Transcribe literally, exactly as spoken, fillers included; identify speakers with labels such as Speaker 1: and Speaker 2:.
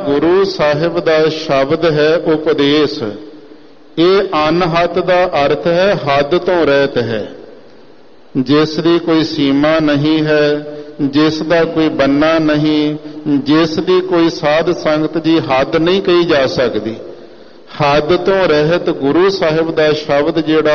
Speaker 1: ਗੁਰੂ ਸਾਹਿਬ ਦਾ ਸ਼ਬਦ ਹੈ ਉਪਦੇਸ਼। ਇਹ ਅਨਹਦ ਦਾ ਅਰਥ ਹੈ ਹੱਦ ਤੋਂ ਰਹਿਤ ਹੈ, ਜਿਸ ਦੀ ਕੋਈ ਸੀਮਾ ਨਹੀਂ ਹੈ, ਜਿਸ ਦਾ ਕੋਈ ਬੰਨਾ ਨਹੀਂ, ਜਿਸ ਦੀ ਕੋਈ ਸਾਧ ਸੰਗਤ ਦੀ ਹੱਦ ਨਹੀਂ ਕਹੀ ਜਾ ਸਕਦੀ। ਹੱਦ ਤੋਂ ਰਹਿਤ ਗੁਰੂ ਸਾਹਿਬ ਦਾ ਸ਼ਬਦ ਜਿਹੜਾ